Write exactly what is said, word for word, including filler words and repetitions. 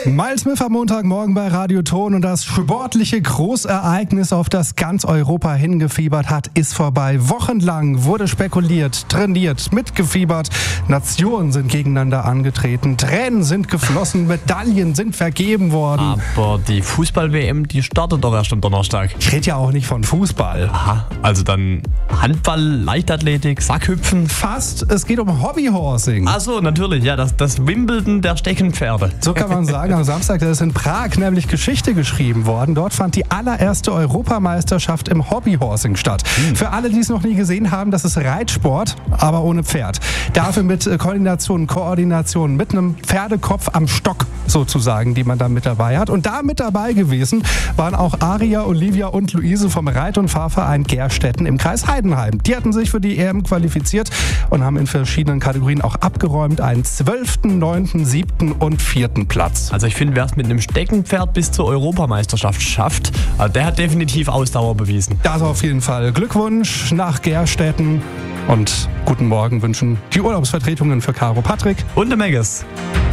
Miles Smith am Montagmorgen bei Radio Ton und das sportliche Großereignis, auf das ganz Europa hingefiebert hat, ist vorbei. Wochenlang wurde spekuliert, trainiert, mitgefiebert. Nationen sind gegeneinander angetreten, Tränen sind geflossen, Medaillen sind vergeben worden. Aber die Fußball-W M, die startet doch erst am Donnerstag. Ich rede ja auch nicht von Fußball. Aha, also dann Handball, Leichtathletik, Sackhüpfen. Fast, es geht um Hobbyhorsing. Ach so, natürlich, ja, das, das Wimbledon der Steckenpferde. So kann man sagen, am Samstag ist in Prag nämlich Geschichte geschrieben worden. Dort fand die allererste Europameisterschaft im Hobbyhorsing statt. Hm. Für alle, die es noch nie gesehen haben, das ist Reitsport, aber ohne Pferd. Dafür mit Koordination, Koordination, mit einem Pferdekopf am Stock sozusagen, die man da mit dabei hat. Und da mit dabei gewesen waren auch Aria, Olivia und Luise vom Reit- und Fahrverein Gerstetten im Kreis Heidenheim. Die hatten sich für die E M qualifiziert und haben in verschiedenen Kategorien auch abgeräumt. Einen zwölften, neunten, siebten und vierten Platz. Also ich finde, wer es mit einem Steckenpferd bis zur Europameisterschaft schafft, der hat definitiv Ausdauer bewiesen. Das auf jeden Fall. Glückwunsch nach Gerstetten und guten Morgen wünschen die Urlaubsvertretungen für Caro Patrick und der Megges.